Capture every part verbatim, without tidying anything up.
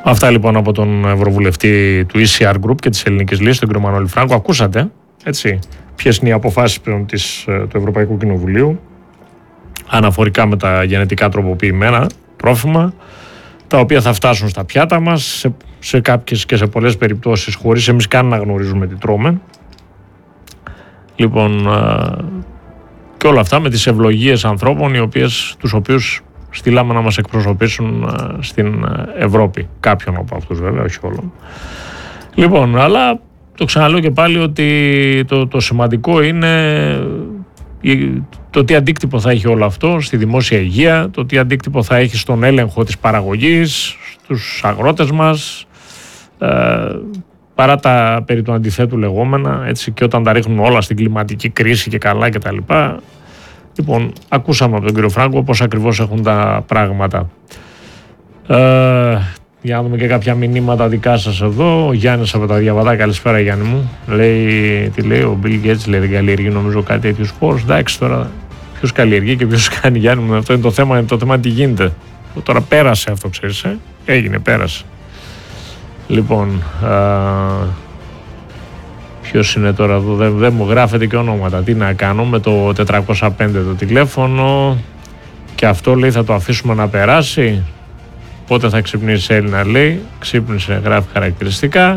Αυτά λοιπόν από τον Ευρωβουλευτή του ι σι αρ Group και της Ελληνικής Λύσης, τον κ. Μανώλη Φράγκο. Ακούσατε, έτσι, ποιες είναι οι αποφάσεις πλέον της, του Ευρωπαϊκού Κοινοβουλίου αναφορικά με τα γενετικά τροποποιημένα τρόφιμα, τα οποία θα φτάσουν στα πιάτα μας σε, σε κάποιες και σε πολλές περιπτώσεις χωρίς εμείς καν να γνωρίζουμε τι τρώμε. Λοιπόν, και όλα αυτά με τις ευλογίες ανθρώπων οι οποίες, τους οποίους στείλαμε να μας εκπροσωπήσουν στην Ευρώπη. Κάποιον από αυτούς βέβαια, όχι όλων. Λοιπόν, αλλά το ξαναλέω και πάλι ότι το, το σημαντικό είναι το τι αντίκτυπο θα έχει όλο αυτό στη δημόσια υγεία, το τι αντίκτυπο θα έχει στον έλεγχο της παραγωγής, στους αγρότες μας, ε, παρά τα περί του αντιθέτου λεγόμενα, έτσι, και όταν τα ρίχνουν όλα στην κλιματική κρίση και καλά και τα λοιπά. Λοιπόν, ακούσαμε από τον κύριο Φράγκο πώς ακριβώς έχουν τα πράγματα. Ε, για να δούμε και κάποια μηνύματα δικά σας εδώ. Ο Γιάννης από τα Διαβατά, καλησπέρα Γιάννη μου. Λέει, τι λέει, ο Bill Gates λέει δεν καλλιεργεί νομίζω κάτι τέτοιους σπόρους. Εντάξει τώρα, ποιος καλλιεργεί και ποιος κάνει, Γιάννη μου, αυτό είναι το θέμα, είναι το θέμα τι γίνεται. Τώρα πέρασε αυτό, ξέρεις, ε? Έγινε, πέρασε. Λοιπόν, ε, ποιος είναι τώρα εδώ, δεν, δεν μου γράφεται και ονόματα. Τι να κάνω με το τετρακόσια πέντε το τηλέφωνο και αυτό λέει θα το αφήσουμε να περάσει. Πότε θα ξυπνήσει Έλληνα, λέει. Ξύπνησε, γράφει χαρακτηριστικά.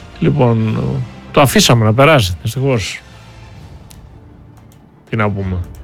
Λοιπόν, το αφήσαμε να περάσει, δυστυχώς. Τι να πούμε.